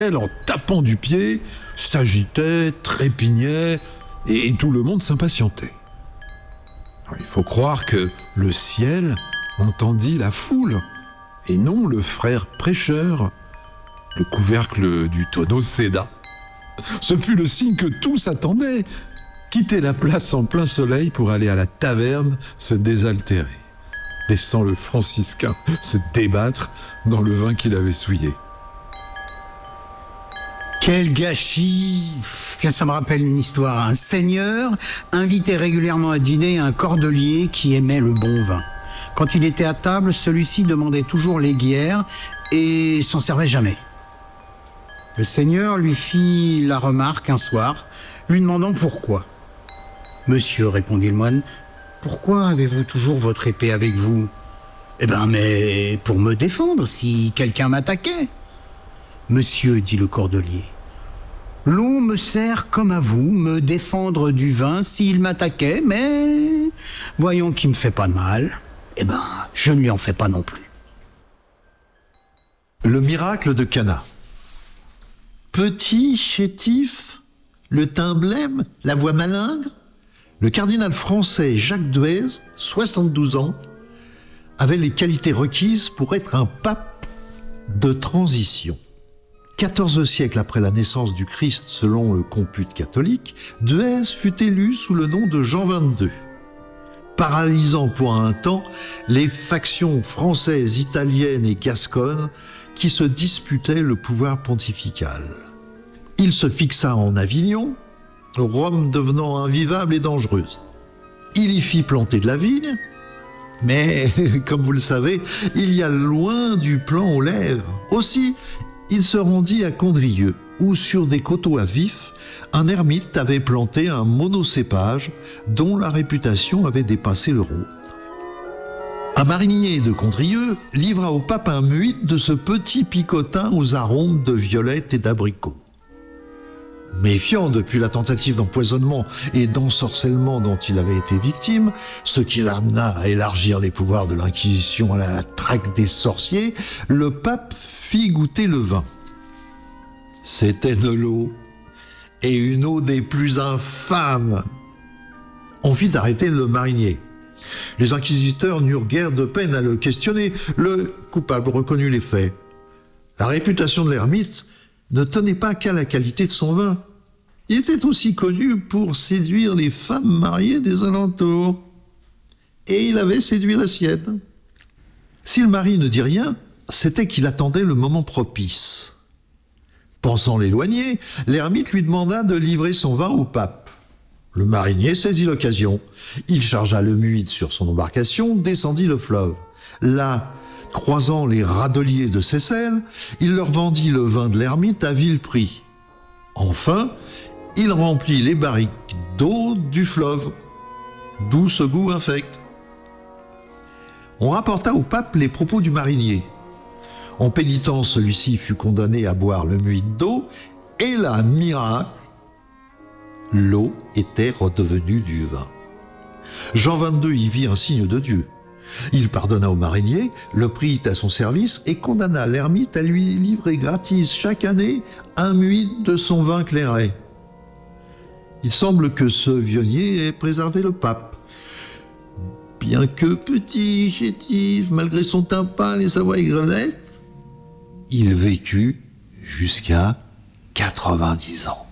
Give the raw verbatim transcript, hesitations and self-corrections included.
Elle, en tapant du pied, s'agitait, trépignait, et tout le monde s'impatientait. Alors, il faut croire que le ciel entendit la foule, et non le frère prêcheur. Le couvercle du tonneau céda. Ce fut le signe que tous attendaient. Quitter la place en plein soleil pour aller à la taverne se désaltérer, laissant le franciscain se débattre dans le vin qu'il avait souillé. Quel gâchis! Tiens, ça me rappelle une histoire. Un seigneur invitait régulièrement à dîner un cordelier qui aimait le bon vin. Quand il était à table, celui-ci demandait toujours l'aiguière et s'en servait jamais. Le seigneur lui fit la remarque un soir, lui demandant pourquoi. « Monsieur, répondit le moine, pourquoi avez-vous toujours votre épée avec vous ? » Eh ben, mais pour me défendre si quelqu'un m'attaquait. Monsieur, dit le cordelier, l'eau me sert comme à vous, me défendre du vin s'il m'attaquait, mais voyons qu'il me fait pas de mal, eh ben, je ne lui en fais pas non plus. Le miracle de Cana. Petit, chétif, le teint blême, la voix malingre, le cardinal français Jacques Duez, soixante-douze ans, avait les qualités requises pour être un pape de transition. quatorze siècles après la naissance du Christ selon le compute catholique, Duez fut élu sous le nom de Jean vingt-deux. Paralysant pour un temps les factions françaises, italiennes et gasconnes qui se disputaient le pouvoir pontifical. Il se fixa en Avignon, Rome devenant invivable et dangereuse. Il y fit planter de la vigne, mais, comme vous le savez, il y a loin du plan aux lèvres. Aussi, il se rendit à Condrieu, où sur des coteaux à vif, un ermite avait planté un monocépage dont la réputation avait dépassé le Rhône. Un marinier de Condrieu livra au pape un muid de ce petit picotin aux arômes de violettes et d'abricots. Méfiant depuis la tentative d'empoisonnement et d'ensorcellement dont il avait été victime, ce qui l'amena à élargir les pouvoirs de l'Inquisition à la traque des sorciers, le pape fit goûter le vin. C'était de l'eau, et une eau des plus infâmes. On fit arrêter le marinier. Les inquisiteurs n'eurent guère de peine à le questionner. Le coupable reconnut les faits. La réputation de l'ermite ne tenait pas qu'à la qualité de son vin. Il était aussi connu pour séduire les femmes mariées des alentours. Et il avait séduit la sienne. Si le mari ne dit rien, c'était qu'il attendait le moment propice. Pensant l'éloigner, l'ermite lui demanda de livrer son vin au pape. Le marinier saisit l'occasion. Il chargea le muid sur son embarcation, descendit le fleuve. Là, croisant les radeliers de Seyssel, il leur vendit le vin de l'ermite à vil prix. Enfin, il remplit les barriques d'eau du fleuve, d'où ce goût infect. On rapporta au pape les propos du marinier. En pénitence, celui-ci fut condamné à boire le muid d'eau, et là, miracle, l'eau était redevenue du vin. Jean vingt-deux y vit un signe de Dieu. Il pardonna au marinier, le prit à son service et condamna l'ermite à lui livrer gratis chaque année un muid de son vin clairet. Il semble que ce vionnier ait préservé le pape. Bien que petit, chétif, malgré son teint pâle et sa voix aigrelette, il vécut jusqu'à quatre-vingt-dix ans.